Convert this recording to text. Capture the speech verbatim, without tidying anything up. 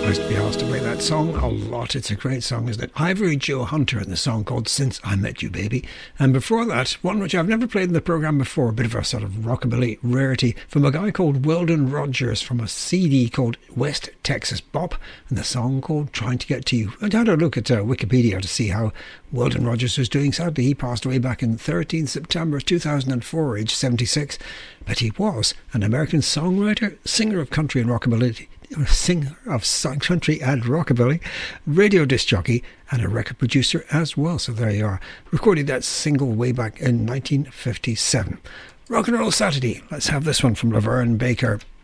Nice to be asked to play that song a lot. It's a great song, isn't it? Ivory Joe Hunter and the song called Since I Met You Baby. And before that, one which I've never played in the programme before, a bit of a sort of rockabilly rarity from a guy called Weldon Rogers from a C D called West Texas Bop and the song called Trying to Get to You. I had a look at uh, Wikipedia to see how Weldon Rogers was doing. Sadly, he passed away back on the thirteenth of September two thousand four, aged seventy-six. But he was an American songwriter, singer of country and rockabilly, singer of country and rockabilly, radio disc jockey and a record producer as well. So there you are. Recorded that single way back in nineteen fifty-seven. Rock and Roll Saturday. Let's have this one from Laverne Baker.